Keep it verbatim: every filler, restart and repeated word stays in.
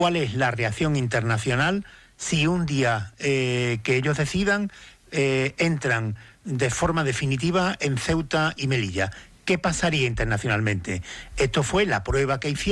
cuál es la reacción internacional si un día eh, que ellos decidan eh, entran de forma definitiva en Ceuta y Melilla. ¿Qué pasaría internacionalmente? Esto fue la prueba que hicieron.